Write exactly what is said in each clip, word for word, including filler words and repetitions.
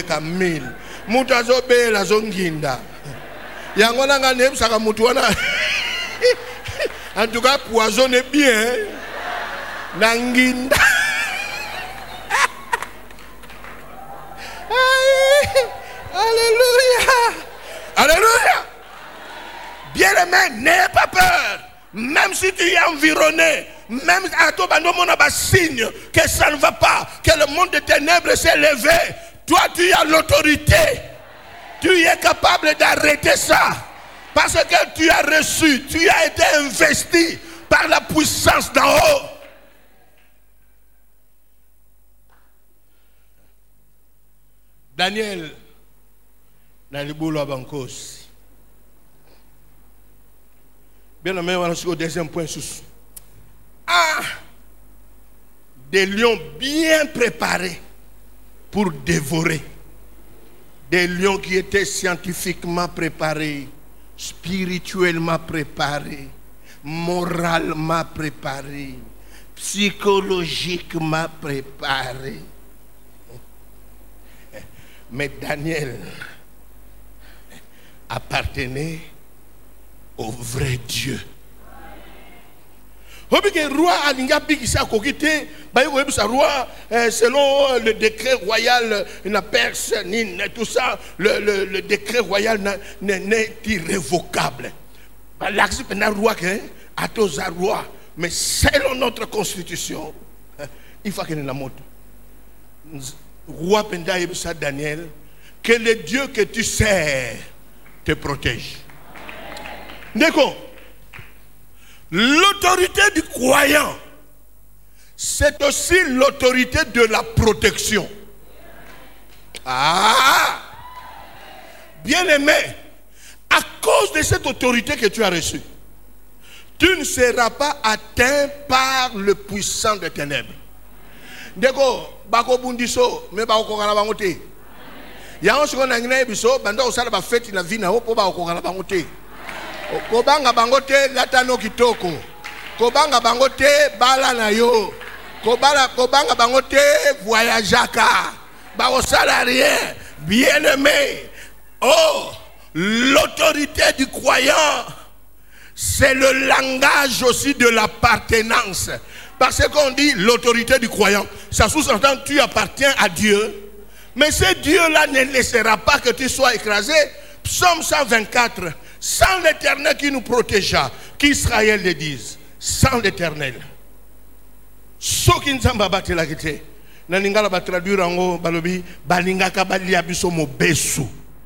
ka mille. Mutazo be la zonginda. Yangona nga nem saka mutuana. En tout cas, poison est bien. Nanginda. Alléluia. Alléluia. Bien-aimé, n'aie pas peur. Même si tu es environné, même à toi, on a un signe que ça ne va pas, que le monde des ténèbres s'est levé. Toi, tu as l'autorité. Tu es capable d'arrêter ça. Parce que tu as reçu, tu as été investi par la puissance d'en haut. Daniel, dans le boulot à Bankos. Bien aimé, on va au deuxième point. Ah, des lions bien préparés pour dévorer. Des lions qui étaient scientifiquement préparés, spirituellement préparés, moralement préparés, psychologiquement préparés. Mais Daniel appartenait au vrai Dieu. Le roi Alinga Bigisa Kokite, selon le décret royal, na Perse, tout ça, le, le, le décret royal n'est irrévocable. L'axe est un roi, à tous un roi, mais selon notre constitution, il faut qu'il y ait la moto. Roi Penda Ebsa Daniel, que le Dieu que tu sers te protège. D'accord? L'autorité du croyant, c'est aussi l'autorité de la protection. Ah! Bien-aimé, à cause de cette autorité que tu as reçue, tu ne seras pas atteint par le puissant des ténèbres. D'accord? Bako bundiso me ba okongala bango te ya on siko na ngina biso banda osala ba fête na vie na ho po ba okongala bango te ko banga bango te latano kitoko ko banga bango te bala na yo ko bala ko banga bango te voyageaka ba osala rien. Bien-aimé, oh, l'autorité du croyant, c'est le langage aussi de l'appartenance. Parce qu'on dit l'autorité du croyant, ça sous-entend que tu appartiens à Dieu. Mais ce Dieu-là ne laissera pas que tu sois écrasé. Psaume cent vingt-quatre, sans l'Éternel qui nous protégea, qu'Israël le dise, sans l'Éternel. Ce qui nous a battu la guité, Naningala va traduire en haut, Balobi, Balingaka Balia Bisomo Besu.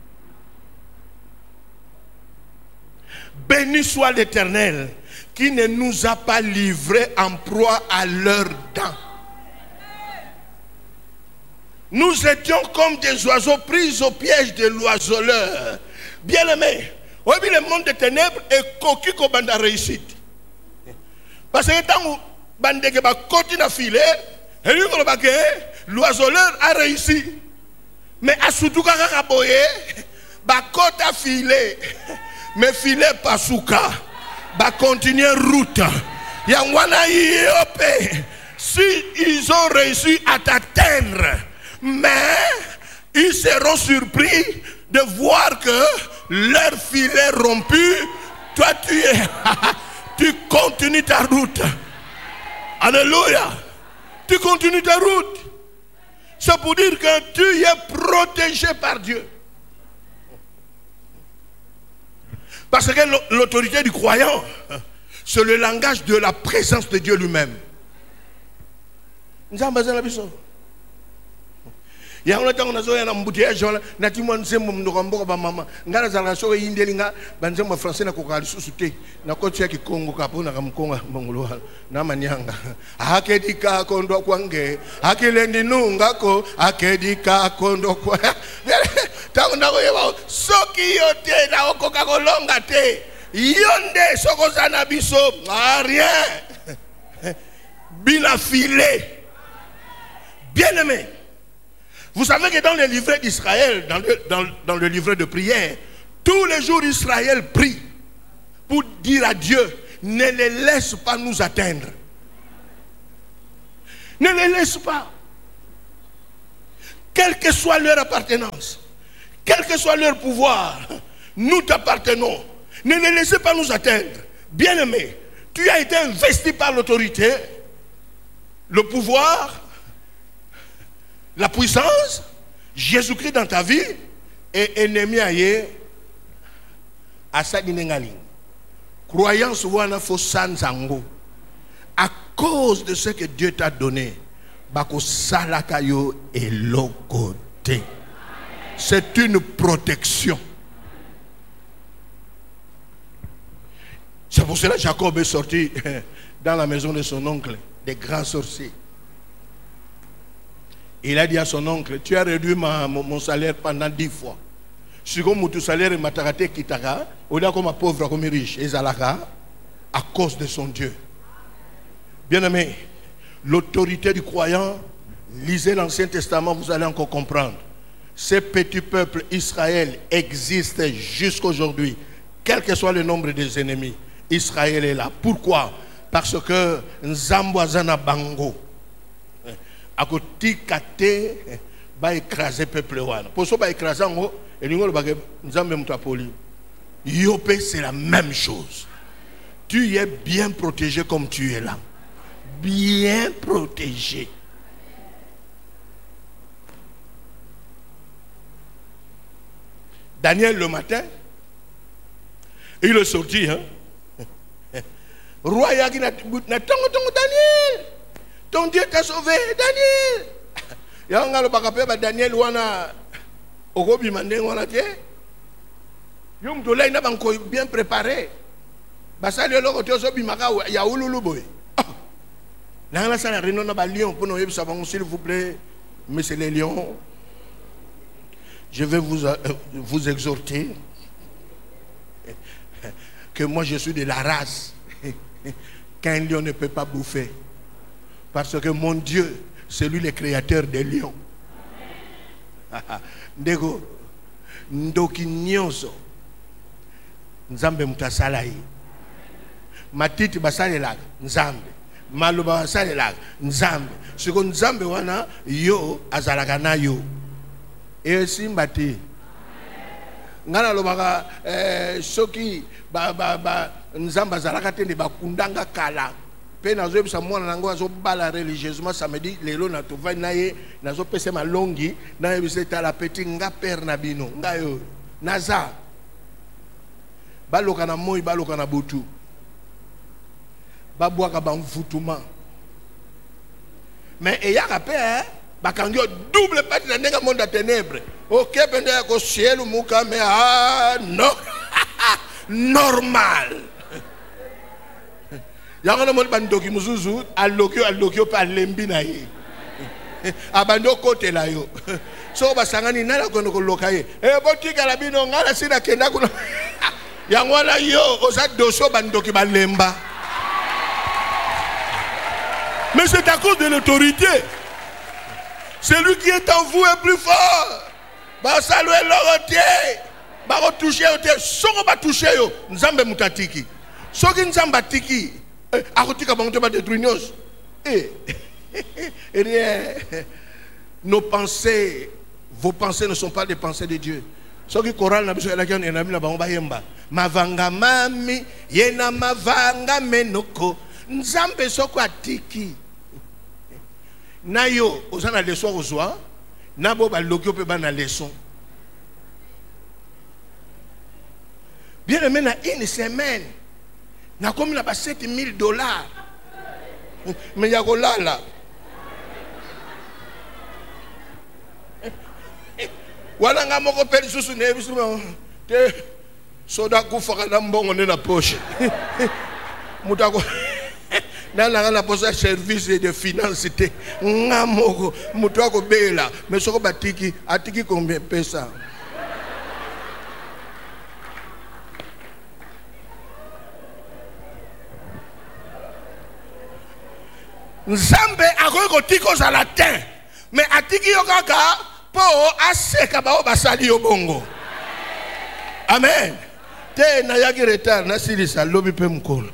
Béni soit l'Éternel qui ne nous a pas livrés en proie à leurs dents. Nous étions comme des oiseaux pris au piège de l'oiseleur. Bien-aimé, oui, le monde des ténèbres est coquille comme bande réussite. Parce que tant que bande côté na filet, l'oiseleur a réussi. Mais à surtout quand on a boyé, ba côte a filé, mais filet pas souka. Va continuer route. Yangwana Yope. Si ils ont réussi à t'atteindre, mais ils seront surpris de voir que leur filet rompu, toi tu es, tu continues ta route. Alléluia. Tu continues ta route. C'est pour dire que tu es protégé par Dieu. Parce que l'autorité du croyant, c'est le langage de la présence de Dieu lui-même. Nous avons besoin de la vision. Il y a un temps où on a un embouteillage, on a dit que nous avons un maman. Nous avons un français qui a été na kocha kikongo kapo na kamkonga mongolo na manyanga akedika kondo kwange akilendi nungako akedika kondo kwa tauna ko soki yote na okoka kolonga te yonde sokozana biso rien bila filé. Bien-aimé, vous savez que dans le livret d'Israël, dans le, dans, dans le livret de prière, tous les jours Israël prie pour dire à Dieu, ne les laisse pas nous atteindre. Ne les laisse pas. quelle que soit leur appartenance, quel que soit leur pouvoir, nous t'appartenons. Ne les laissez pas nous atteindre. Bien-aimé, tu as été investi par l'autorité, le pouvoir, la puissance, Jésus-Christ dans ta vie, et ennemi aye à sa guinengaling. Croyance wana fo sanzango. À cause de ce que Dieu t'a donné, bako salakayo et lokote. C'est une protection. C'est pour cela que Jacob est sorti dans la maison de son oncle, des grands sorciers. Il a dit à son oncle, tu as réduit ma, mon, mon salaire pendant dix fois. Si comme mon salaire est matarate kitaka, on a comme un pauvre comme riche, et zalaka, à cause de son Dieu. Bien-aimé, l'autorité du croyant, lisez l'Ancien Testament, vous allez encore comprendre. Ce petit peuple Israël existe jusqu'à aujourd'hui, quel que soit le nombre des ennemis. Israël est là. Pourquoi? Parce que Nzambo Zana Bango a côté kate va écraser peuple wana. Pour ça va écraser ngo et nous le bagay Nzambe mutapoli. Yopé c'est la même chose. Tu es bien protégé comme tu es là. Bien protégé. Daniel le matin, il est sorti, hein. Roi Yagi n'a tongo tongo Daniel, ton Dieu t'a sauvé, Daniel. Yanga le bakape ba Daniel wana okobi mande wana tie. Yom dolay na banko bien préparé. Basali loko to so bimaka ya ululu boy. Là la sala réunion na ba lion pour nous yebisa bango s'il vous plaît, monsieur les lions. Je vais vous, euh, vous exhorter que moi je suis de la race qu'un lion ne peut pas bouffer. Parce que mon Dieu, c'est lui le créateur des lions. Ndego, ndoki nyonso, nzambe mutasalai. Matiti basalela, nzambe. Maluba basalela, nzambe. Siko nzambe wana, yo azalaka na yo. Et simbati ngana lobaka eh soki ba ba ba nzamba zalaka tende bakundanga kala pe nazo bisa mwana nango azo bala religieusement samedi lelo na to vai naye nazo pese malongi na yebise tala petit nga père na bino ngayo naza baloka na moi baloka na butu babwaka ba mvutuma mais eyaka pe hein bakangyo double partie dans le monde de ténèbres. Ok, pendant que ciel ou mouka mais ah non normal. Y'a un monde bandoki muzuzu alokyo alokyo pa lembi na ye. Abando côté là yo. So basangani nala kono kolokaye. Eh botika la bino ngala sina kenda kuno. Y'a ngwana yo osa doso bandoki balemba. Mais c'est à cause de l'autorité. Celui qui est en vous est plus fort. Bah saluer l'orotier. Bah retoucher au terre. Soko ba toucher yo. Nzambe mutatiki. Soki nzamba tiki. Akotika ba ba détruire nos. Eh. Rien. Nos pensées, vos pensées ne sont pas des pensées de Dieu. Soki choral na biso la kion enami na ba ba yemba. Mavanga mami yena mavanga menoko. Nzambe soko atiki. Nayo, aux ana leçon aux oies, nabo ba lokyo pe ba na leçon. Bien aimé na une semaine, na comme na ba sept mille dollars. Mais ya ko lala. Wala nga moko peli susu ne bisu te soda ku faka na mbongo ne na poche. Mutako dans la poste de service et de finance, Namoko, Moutouako Bela, mais Soko Batiki, Atiki combien pesa? Nzambe a rekotiko za latin, mais Atiki Yokaka, po aseka bao basali yobongo. Amen. Te na yaki retard, na silisa, lobi pe mkolo.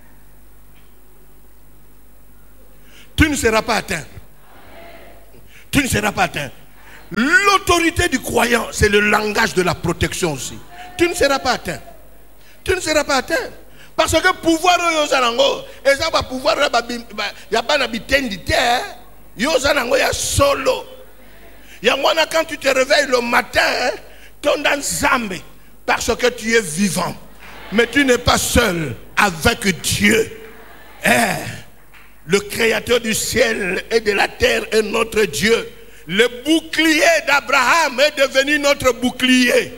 Tu ne seras pas atteint. Tu ne seras pas atteint. L'autorité du croyant, c'est le langage de la protection aussi. Tu ne seras pas atteint. Tu ne seras pas atteint. Parce que pouvoir, et ça va pouvoir, il n'y a pas d'habitude, il y a solo. Il y a quand tu te réveilles le matin, tu es dans Zambé, parce que tu es vivant. Mais tu n'es pas seul avec Dieu. Eh, le créateur du ciel et de la terre est notre Dieu. Le bouclier d'Abraham est devenu notre bouclier.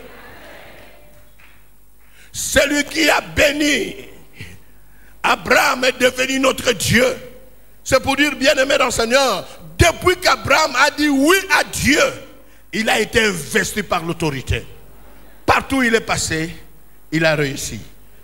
Celui qui a béni Abraham est devenu notre Dieu. C'est pour dire, bien-aimé dans le Seigneur, depuis qu'Abraham a dit oui à Dieu, il a été investi par l'autorité. Partout où il est passé, il a réussi.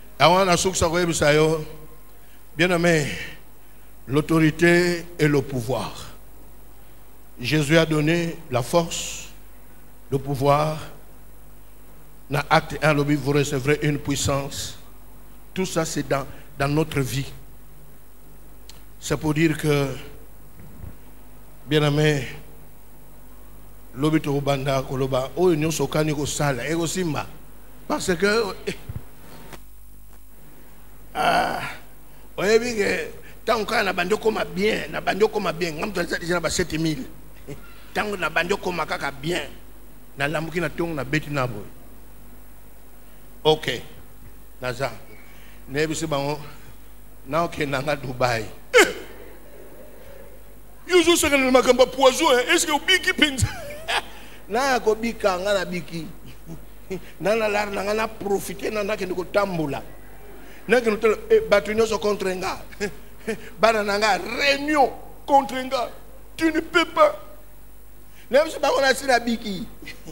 Bien-aimé, l'autorité et le pouvoir. Jésus a donné la force, le pouvoir. Dans Acte un, vous recevrez une puissance. Tout ça, c'est dans, dans notre vie. C'est pour dire que, bien-aimé, l'obito banda koloba, oh, nous sommes au sale, et aussi ma. Parce que, ah, vous avez vu que, tant qu'on a bandé comme bien, na bandé comme bien, on a déjà sept mille. Tant qu'on a bandé comme bien, na l'amour na tong na beti na boy. Ok, naza. Nebi se bango, na ok nanga Dubai. Yuzu se kana makamba poison, est-ce que obiki penza? Na ko bika ngana biki. Na na lar na ngana profiter na na kende ko tambola. Na kende to batunyo so contre nga. Bana nanga réunion contre nga. Tu ne peux pas. Nebi se bango na sina biki.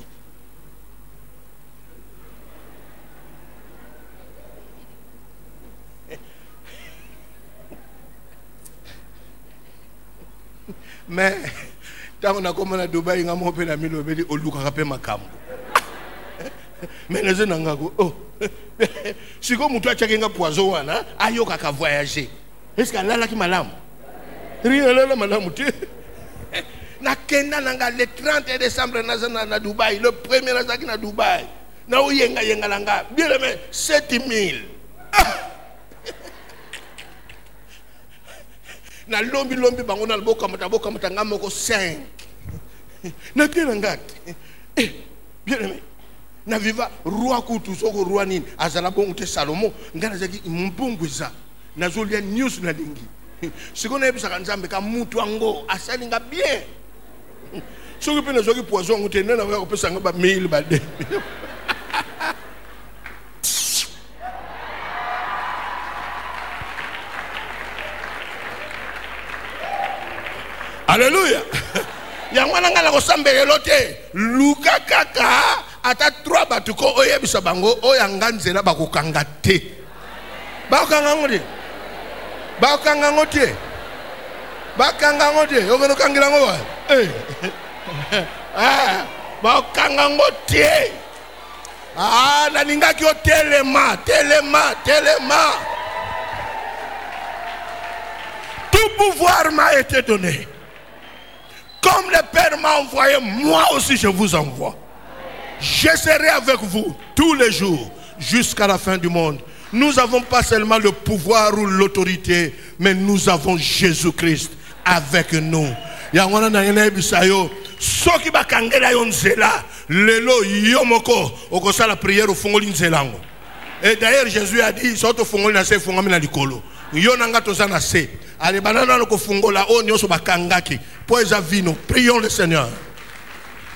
Mais tant qu'on a commencé à Dubaï, on a monté la mille et on a fait ma cam. Mais les gens n'ont pas oh, si comme toi tu as un poison, ayo kaka voyager. Est-ce qu'elle a là qui malam? Rien là là madame tu. Na kenda nanga le trente décembre na na Dubaï, le premier na na Dubaï. Na uyenga yenga langa, bien mais sept mille. Na lombi lombi bango na boka mata boka mata ngamoko cinq. Na kena ngati. Eh, bien aimé. Na viva roi kutu soko roi nini azala bongo te Salomo ngana zaki mpungwiza na zolia news na lingi. Sikona ebisa kanzambe ka mutu ango asalinga bien. Soki pe na zoki poison ngote na na ko pesa ngaba mille ba de. Alléluia. Yangwana ngala ko sambele lote. Luka kaka ata trois batuko oyebisa bango oyanganzela bakokanga te. Bakokanga ngode. Bakokanga ngode. Bakokanga ngode. Ogono kangira ngo. Eh. Ah, bakokanga ngode. Ah, na ninga ki o telema, telema, telema. Tout pouvoir m'a été donné. Comme le Père m'a envoyé, moi aussi je vous envoie. Je serai avec vous tous les jours jusqu'à la fin du monde. Nous n'avons pas seulement le pouvoir ou l'autorité, mais nous avons Jésus-Christ avec nous. Yangwana na yena bisayo soki bakangela yo nzela lelo yomoko okosa la prière au fongoli nzelango. Et d'ailleurs Jésus a dit soto fongoli na se fongami na likolo. Yo nanga toza na se. Ale banana ko fongola o nyoso bakangaki. Poeza vino. Prions le Seigneur.